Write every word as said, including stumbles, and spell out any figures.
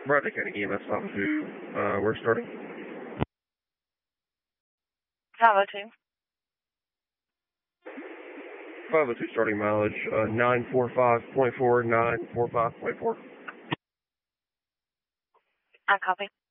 Bradley County E M S five oh two, uh, we're starting. five oh two. five oh two starting mileage, uh, nine four five point four, nine four five point four. I copy.